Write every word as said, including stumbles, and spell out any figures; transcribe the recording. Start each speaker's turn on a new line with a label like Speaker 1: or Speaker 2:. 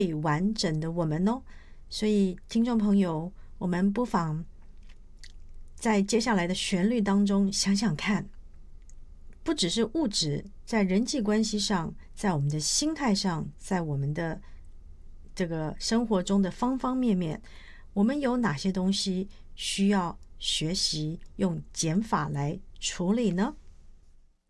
Speaker 1: 完整的我们哦。所以听众朋友，我们不妨在接下来的旋律当中想想看，不只是物质，在人际关系上，在我们的心态上，在我们的这个生活中的方方面面，我们有哪些东西需要学习用减法来处理呢？